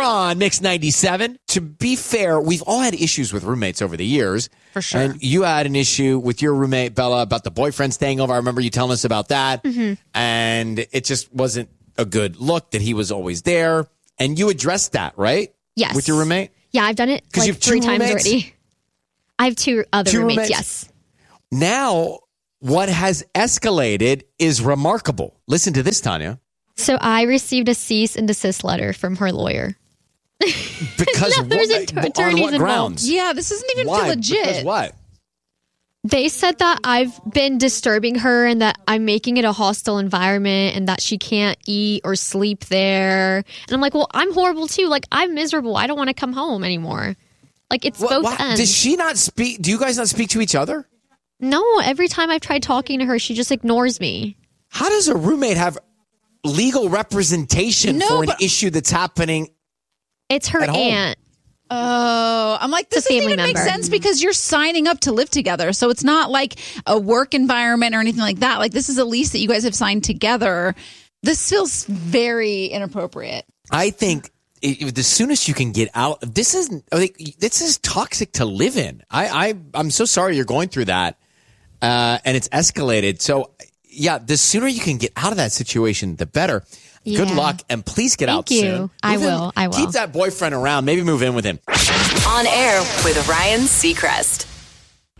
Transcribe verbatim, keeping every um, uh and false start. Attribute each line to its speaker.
Speaker 1: on Mix ninety-seven. To be fair, we've all had issues with roommates over the years.
Speaker 2: For sure.
Speaker 1: And you had an issue with your roommate, Bella, about the boyfriend staying over. I remember you telling us about that.
Speaker 3: Mm-hmm.
Speaker 1: And it just wasn't a good look that he was always there. And you addressed that, right?
Speaker 3: Yes.
Speaker 1: With your roommate?
Speaker 3: Yeah, I've done it like
Speaker 1: you have
Speaker 3: three
Speaker 1: two
Speaker 3: times
Speaker 1: roommates?
Speaker 3: already. I have two other
Speaker 1: Two
Speaker 3: roommates,
Speaker 1: roommates?
Speaker 3: yes.
Speaker 1: Now, what has escalated is remarkable. Listen to this, Tanya.
Speaker 3: So I received a cease and desist letter from her lawyer.
Speaker 1: Because
Speaker 3: No, there's
Speaker 1: what,
Speaker 3: attor-
Speaker 1: on
Speaker 3: attorneys
Speaker 1: what
Speaker 3: involved.
Speaker 1: grounds?
Speaker 2: Yeah, this doesn't even
Speaker 1: Why?
Speaker 2: feel legit.
Speaker 1: Because what?
Speaker 3: They said that I've been disturbing her and that I'm making it a hostile environment and that she can't eat or sleep there. And I'm like, well, I'm horrible too. Like, I'm miserable. I don't want to come home anymore. Like, it's
Speaker 1: What-
Speaker 3: both
Speaker 1: why-
Speaker 3: ends.
Speaker 1: Does she not speak? Do you guys not speak to each other?
Speaker 3: No, every time I've tried talking to her, she just ignores me.
Speaker 1: How does a roommate have legal representation
Speaker 2: No,
Speaker 1: for an
Speaker 2: but-
Speaker 1: issue that's happening?
Speaker 3: It's her
Speaker 1: At home.
Speaker 3: aunt.
Speaker 2: Oh, I'm like, this
Speaker 3: It's a
Speaker 2: doesn't
Speaker 3: family
Speaker 2: even make
Speaker 3: member.
Speaker 2: sense because you're signing up to live together. So it's not like a work environment or anything like that. Like, this is a lease that you guys have signed together. This feels very inappropriate.
Speaker 1: I think it, the soonest you can get out. This is like, this is toxic to live in. I, I I'm so sorry you're going through that, uh, and it's escalated. So yeah, the sooner you can get out of that situation, the better. Good
Speaker 3: Yeah.
Speaker 1: luck, and please get
Speaker 3: Thank
Speaker 1: out
Speaker 3: you.
Speaker 1: soon.
Speaker 3: I
Speaker 1: Move in-
Speaker 3: will. I will.
Speaker 1: Keep that boyfriend around. Maybe move in with him.
Speaker 4: On air with Ryan Seacrest.